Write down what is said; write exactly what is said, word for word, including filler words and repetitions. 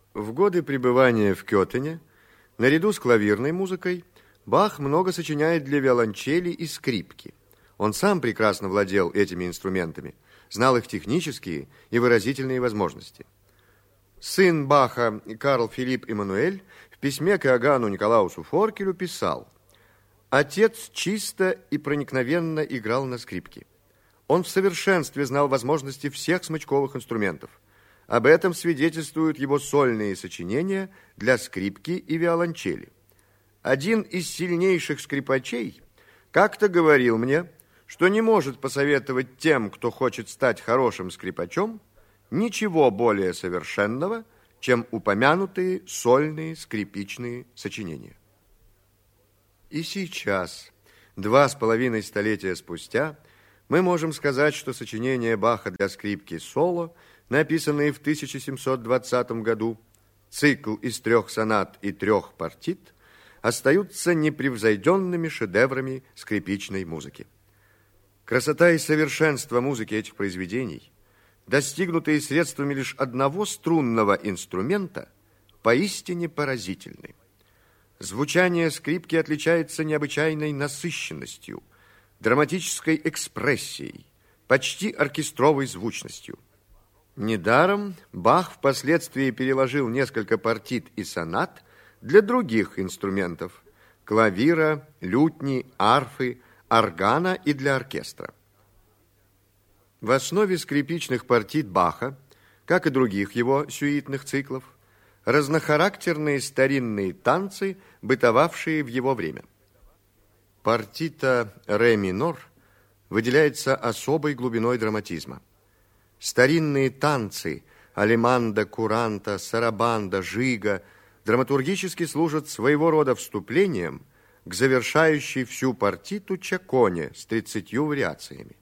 В годы пребывания в Кётене, наряду с клавирной музыкой, Бах много сочиняет для виолончели и скрипки. Он сам прекрасно владел этими инструментами, знал их технические и выразительные возможности. Сын Баха Карл Филипп Эммануэль в письме к Иоганну Николаусу Форкелю писал: «Отец чисто и проникновенно играл на скрипке. Он в совершенстве знал возможности всех смычковых инструментов. Об этом свидетельствуют его сольные сочинения для скрипки и виолончели. Один из сильнейших скрипачей как-то говорил мне, что не может посоветовать тем, кто хочет стать хорошим скрипачом, ничего более совершенного, чем упомянутые сольные скрипичные сочинения». И сейчас, два с половиной столетия спустя, мы можем сказать, что сочинения Баха для скрипки соло, написанные в тысяча семьсот двадцатом году, цикл из трех сонат и трех партит, остаются непревзойденными шедеврами скрипичной музыки. Красота и совершенство музыки этих произведений, достигнутые средствами лишь одного струнного инструмента, поистине поразительны. Звучание скрипки отличается необычайной насыщенностью, драматической экспрессией, почти оркестровой звучностью. Недаром Бах впоследствии переложил несколько партит и сонат для других инструментов – клавира, лютни, арфы, органа и для оркестра. В основе скрипичных партит Баха, как и других его сюитных циклов, разнохарактерные старинные танцы, бытовавшие в его время. Партита ре минор выделяется особой глубиной драматизма. Старинные танцы алеманда, куранта, сарабанда, жига драматургически служат своего рода вступлением к завершающей всю партиту чаконе с тридцатью вариациями.